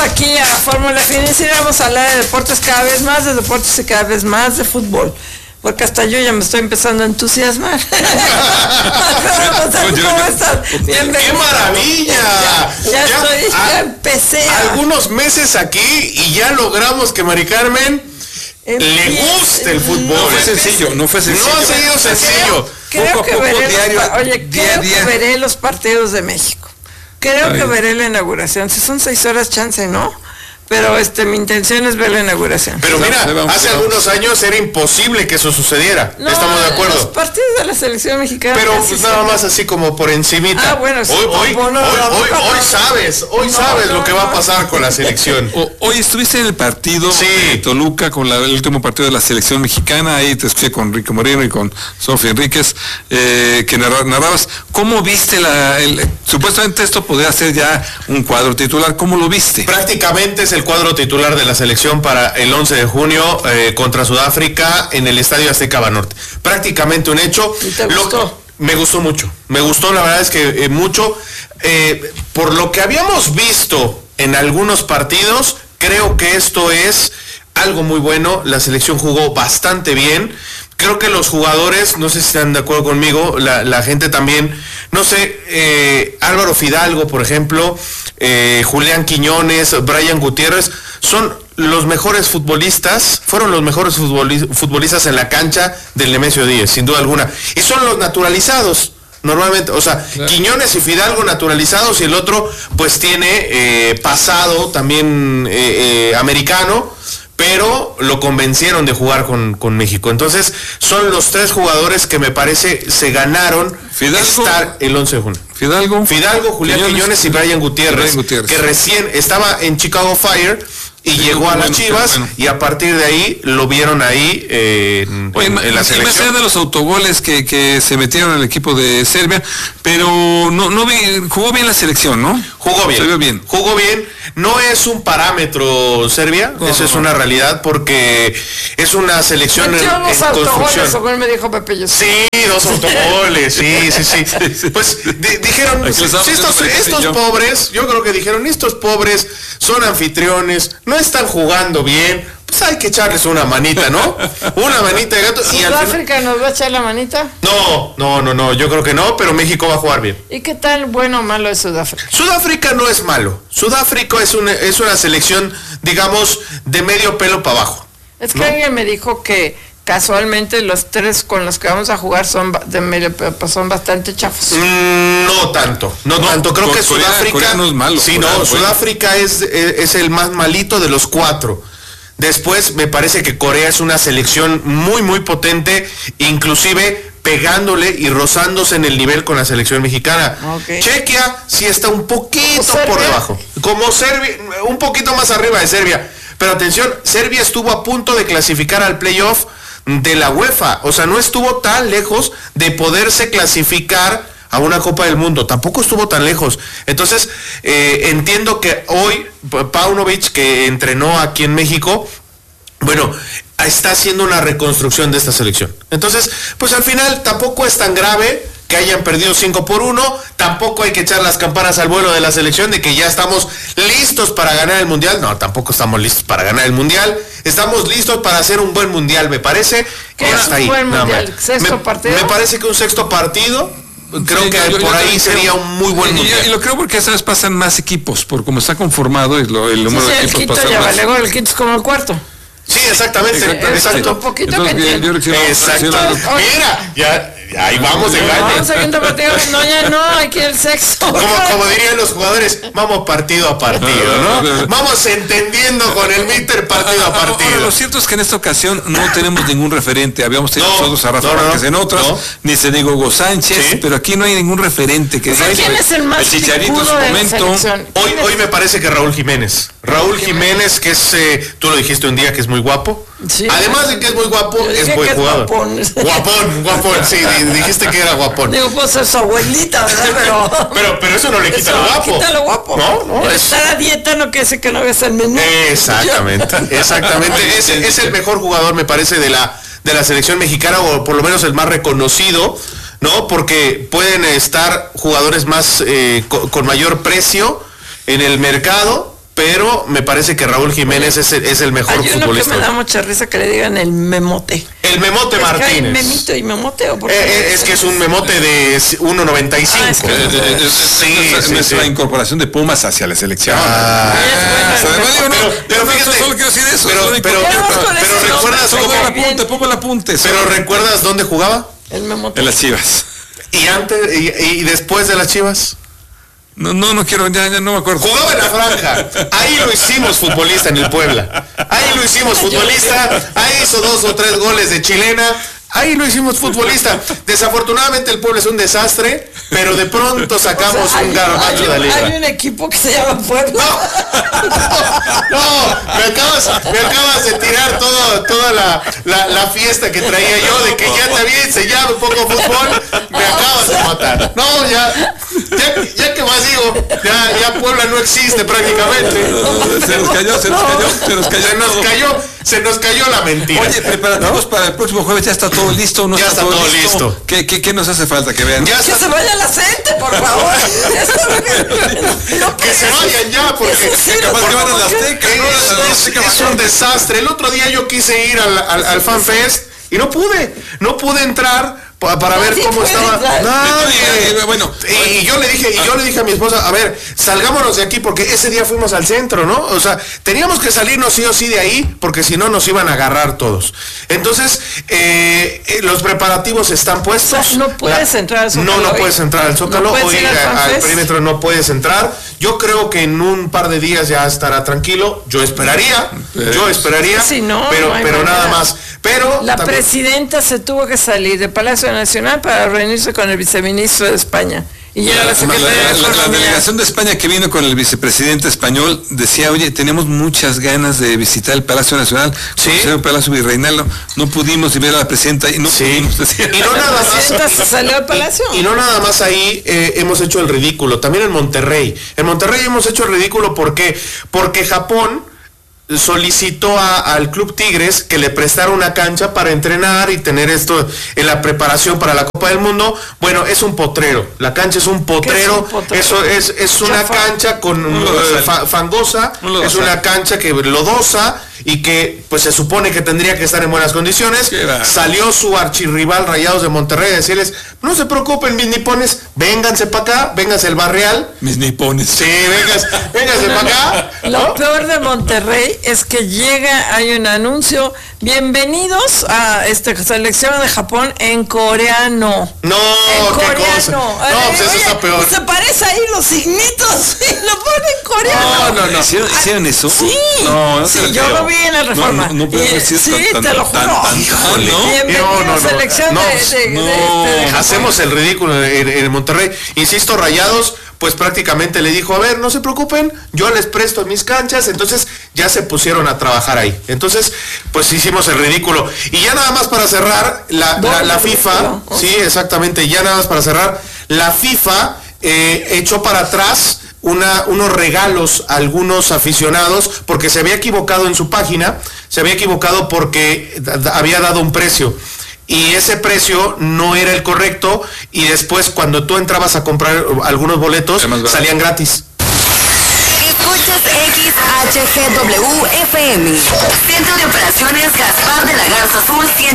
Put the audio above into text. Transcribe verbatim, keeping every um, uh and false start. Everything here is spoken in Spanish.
aquí a Fórmula Financiera, vamos a hablar de deportes cada vez más, de deportes y cada vez más de fútbol. Porque hasta yo ya me estoy empezando a entusiasmar. ¿Cómo estás? Bienvenido. ¡Qué maravilla! Ya, ya, ya estoy, ya a, empecé. A... Algunos meses aquí y ya logramos que Mari Carmen Empie... le guste el fútbol. No fue sencillo, no fue sencillo. No ha sido sencillo. Creo, creo que poco, veré diario, los, oye, día, creo día. que veré los partidos de México. Creo que veré la inauguración. Si son seis horas, chance, ¿no? Pero este, mi intención es ver la inauguración. Pero mira, hace algunos años era imposible que eso sucediera. No, estamos de acuerdo. Los partidos de la selección mexicana. Pero pues nada más así como por encimita. Ah, bueno, sí. Hoy, hoy, bueno, hoy, no, hoy, no, hoy no, sabes, hoy no, sabes no, lo que va a pasar con la selección. O, hoy estuviste en el partido sí. de Toluca, con la, el último partido de la selección mexicana. Ahí te escuché con Rico Moreno y con Sofía Enríquez, eh, que narrabas. ¿Cómo viste la, el, supuestamente esto podría ser ya un cuadro titular? ¿Cómo lo viste? Prácticamente es el cuadro titular de la selección para el once de junio eh, contra Sudáfrica en el Estadio Azteca Banorte. Prácticamente un hecho. ¿Y te gustó? Lo, me gustó mucho. Me gustó, la verdad es que eh, mucho. Eh, por lo que habíamos visto en algunos partidos, creo que esto es algo muy bueno. La selección jugó bastante bien. Creo que los jugadores, no sé si están de acuerdo conmigo, la, la gente también, no sé, eh, Álvaro Fidalgo, por ejemplo, eh, Julián Quiñones, Brian Gutiérrez, son los mejores futbolistas, fueron los mejores futbolistas en la cancha del Nemesio diez, sin duda alguna. Y son los naturalizados, normalmente, o sea, claro. Quiñones y Fidalgo naturalizados y el otro pues tiene eh, pasado también eh, eh, americano, pero lo convencieron de jugar con, con México. Entonces, son los tres jugadores que me parece se ganaron Fidalgo, estar el once de junio. Fidalgo, Fidalgo, Julián Quiñones, Quiñones y Brian Gutiérrez, Brian Gutiérrez, que recién estaba en Chicago Fire y sí, llegó a las bueno, Chivas, bueno. Y a partir de ahí lo vieron ahí eh, en, Oye, en, en la selección. Más allá de los autogoles que, que se metieron en el equipo de Serbia, pero no, no vi, jugó bien la selección, ¿no? Jugó bien, se bien. Jugó bien. No es un parámetro Serbia, no, eso no, es una no. realidad porque es una selección en, en construcción. Según me dijo Pepe Yo. Sí, dos autogoles, sí, sí, sí. Pues di, dijeron, si estos, estos pobres, yo creo que dijeron, estos pobres son anfitriones, no están jugando bien, pues hay que echarles una manita, ¿no? Una manita de gato. ¿Y Sudáfrica nos va a echar la manita? No, no, no, no, yo creo que no, pero México va a jugar bien. ¿Y qué tal bueno o malo es Sudáfrica? Sudáfrica no es malo. Sudáfrica es una, es una selección, digamos, de medio pelo para abajo. Es que ¿no? alguien me dijo que casualmente los tres con los que vamos a jugar son de medio pelo, son bastante chafos. Mm, no tanto, no, no tanto. Creo que Corea, Sudáfrica. Corea no es malo. Sí, Corea, no, bueno. Sudáfrica es, es el más malito de los cuatro. Después me parece que Corea es una selección muy muy potente, inclusive pegándole y rozándose en el nivel con la selección mexicana. Okay. Chequia sí está un poquito por debajo. Como Serbia, un poquito más arriba de Serbia. Pero atención, Serbia estuvo a punto de clasificar al playoff de la UEFA. O sea, no estuvo tan lejos de poderse clasificar a una Copa del Mundo, tampoco estuvo tan lejos. Entonces, eh, entiendo que hoy Paunovic, que entrenó aquí en México, bueno, está haciendo una reconstrucción de esta selección. Entonces, pues al final tampoco es tan grave que hayan perdido cinco por uno, tampoco hay que echar las campanas al vuelo de la selección de que ya estamos listos para ganar el Mundial. No, tampoco estamos listos para ganar el Mundial, estamos listos para hacer un buen Mundial, me parece. ¿Qué es un buen Mundial? ¿Sexto me, partido? Me parece que un sexto partido, creo sí, que yo, por yo, ahí yo sería creo, un muy buen y, Mundial. Y lo creo porque esa vez pasan más equipos, por cómo está conformado el, el número sí, de sí, equipos. El quinto ya vale, luego el quinto es como el cuarto. Sí, exactamente, exacto. exacto. Un poquito Entonces, que yo, yo, yo, exacto. Mira, ya, ya ahí vamos de gane. Vamos a quinto partido, no, ya no, aquí el sexto. Como, como dirían los jugadores, vamos partido a partido, ¿no? Vamos entendiendo con el míster partido a partido. Ahora, lo cierto es que en esta ocasión no tenemos ningún referente. Habíamos tenido no, nosotros a Rafa no, Márquez no, en otras, no. ni se digo Hugo Sánchez, ¿sí? Pero aquí no hay ningún referente. Que o sea, ¿quién es el más el Chicharito en su momento? Hoy, hoy me parece que Raúl Jiménez. Raúl Jiménez, que es, eh, tú lo dijiste un día, que es muy guapo. Sí, además de que es muy guapo, es buen jugador. Guapón. guapón, guapón, sí, dijiste que era guapón. Digo, pues es su abuelita, ¿verdad? Pero, pero, pero eso no le quita eso lo guapo. No quita lo guapo. No, no. Es... Estar a dieta no quiere decir que no ves el menú. Exactamente, exactamente. Es, es el mejor jugador, me parece, de la, de la selección mexicana, o por lo menos el más reconocido, ¿no? Porque pueden estar jugadores más eh, con, con mayor precio en el mercado, pero me parece que Raúl Jiménez es el, es el mejor Hay uno futbolista. que me da mucha risa que le digan el memote. El Memote Es que hay Martínez. memito y memote, ¿o por Eh, qué? eh, es que es un memote de uno noventa y cinco. Ah, es que- Eh, eh, es- Sí, es sí, nuestra sí. incorporación de Pumas hacia la selección. Ah. O sea, además, digo, no, Pero- pero no, fíjate, solo quiero decir eso. pero- solo pero- incorporar- pero- pero ese recuerdas nombre, Pongo el cómo- bien. apunte, pongo el apunte. Pero solo- ¿recuerdas dónde jugaba? El memote. En las Chivas. Y antes y, y después de las Chivas. No, no, no quiero, ya, ya no me acuerdo. Jugaba en la franja. Ahí lo hicimos futbolista en el Puebla. Ahí lo hicimos futbolista. Ahí hizo dos o tres goles de chilena. Ahí lo hicimos futbolista. Desafortunadamente el Puebla es un desastre, pero de pronto sacamos O sea, hay- un garbacho hay, de la liga. Hay un equipo que se llama Puebla. No, me acabas, me acabas de tirar todo, toda la, la, la fiesta que traía yo de que ya te había enseñado un poco fútbol, me acabas de matar. No, ya, ya, ya que más digo, ya, ya Puebla no existe prácticamente. Se nos cayó, se nos cayó, se nos cayó. Se nos todo. cayó, se nos cayó la mentira. Oye, preparativos para el próximo jueves, ya está todo listo, ¿no Ya está todo listo. ¿Qué, qué, qué nos hace falta que vean? Ya Que está- se vaya la gente, por favor. No que se puede vayan ya, porque Sí, sí, capaz por que van a favor, la que- Azteca, Es, ¿no? A la es- Azteca es van. un desastre. El otro día yo quise ir al, al, al FanFest y no pude, no pude entrar pa- para ver Nadie cómo puede estaba. entrar. Nadie. Eh, bueno, y, y yo le dije, y yo le dije a mi esposa, a ver, salgámonos de aquí porque ese día fuimos al centro, ¿no? O sea, teníamos que salirnos sí o sí de ahí porque si no nos iban a agarrar todos. Entonces, eh, eh, los preparativos están puestos. O sea, no puedes entrar al Zócalo No, no hoy. puedes entrar al Zócalo. No puedes Hoy ir al a- al FanFest. perímetro no puedes entrar. Yo creo que en un par de días ya estará tranquilo. Yo esperaría, yo esperaría, Sí, no, pero, no hay pero nada manera. más. Pero La también- presidenta se tuvo que salir del Palacio Nacional para reunirse con el viceministro de España. Y ya la, La, secretaria la- de la- la Economía. delegación de España que vino con el vicepresidente español decía, oye, tenemos muchas ganas de visitar el Palacio Nacional, Sí. conocer el Palacio Virreinal, no, no pudimos y ver a la presidenta y no Sí. pudimos decir. Y no La nada presidenta más. se salió al Palacio. Y, y no nada más ahí eh, hemos hecho el ridículo. También en Monterrey. En Monterrey hemos hecho el ridículo porque porque Japón solicitó a- al Club Tigres que le prestara una cancha para entrenar y tener esto en la preparación para la Copa del Mundo. Bueno, es un potrero. La cancha es un potrero. un potrero? Eso es, es una Chafa. cancha con Un eh, lodazal. fa- fangosa. Un lodazal. Es una cancha que lodosa y que pues se supone que tendría que estar en buenas condiciones. Qué va. Salió su archirrival Rayados de Monterrey a decirles, no se preocupen mis nipones, vénganse para acá, vénganse el Barrial. Mis nipones. Sí, vénganse, vénganse para acá. Lo ¿no? peor de Monterrey es que llega, hay un anuncio, bienvenidos a esta selección de Japón en coreano. No, En qué coreano. cosa. No, Oye, pues eso oye, está peor. Se parece ahí los signitos y lo pone en coreano. No, no, no. ¿Hicieron, hicieron eso? Sí, No, no sí, te lo yo creo. lo vi en la Reforma. No, no, no puede Y, haber sido sí, tan- te lo tan- juro. tan- Híjole. ¿no? Bienvenido No, no, no. selección No, de, pues, de- de- no. de- de Japón. Hacemos el ridículo en, en Monterrey. Insisto, Rayados, pues prácticamente le dijo, a ver, no se preocupen, yo les presto mis canchas. Entonces ya se pusieron a trabajar ahí. Entonces, pues hicimos el ridículo. Y ya nada más para cerrar, la, la, la FIFA, ridículo. sí, exactamente, ya nada más para cerrar, la FIFA eh, echó para atrás una, unos regalos a algunos aficionados porque se había equivocado en su página, se había equivocado porque da- da- había dado un precio. Y ese precio no era el correcto y después cuando tú entrabas a comprar algunos boletos Era más barato. salían gratis. Escuchas X H G W F M. Centro de Operaciones Gaspar de la Garza Azul